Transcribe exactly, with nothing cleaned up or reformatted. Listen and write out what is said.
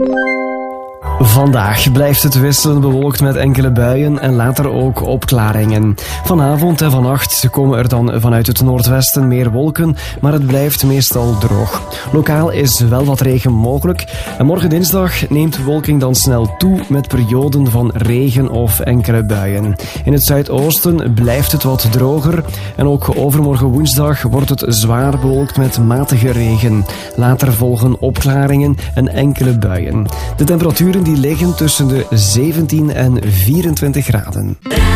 Vandaag blijft het wisselend bewolkt met enkele buien en later ook opklaringen. Vanavond en vannacht komen er dan vanuit het noordwesten meer wolken, maar het blijft meestal droog. Lokaal is wel wat regen mogelijk en morgen dinsdag neemt de bewolking dan snel toe met perioden van regen of enkele buien. In het zuidoosten blijft het wat droger en ook overmorgen woensdag wordt het zwaar bewolkt met matige regen. Later volgen opklaringen en enkele buien. De temperaturen die liggen tussen de zeventien en vierentwintig graden.